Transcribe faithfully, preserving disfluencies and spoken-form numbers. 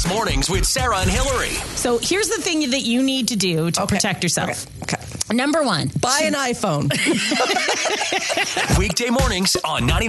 Mornings with Sarah and Hillary. So here's the thing that you need to do to Okay. protect yourself. Okay. Okay. Number one. Buy an iPhone. Weekday mornings on ninety-nine